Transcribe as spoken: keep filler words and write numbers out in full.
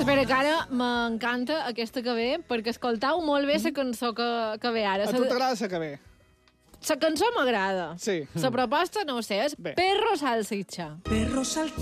espera, que ara m'encanta aquesta que ve, perquè escoltau molt bé la cançó que, que ve ara. A tu t'agrada la que ve? La cançó m'agrada. Sí. La proposta, no ho sé, és Bé. Perro Salsitxa. Perro salchicha.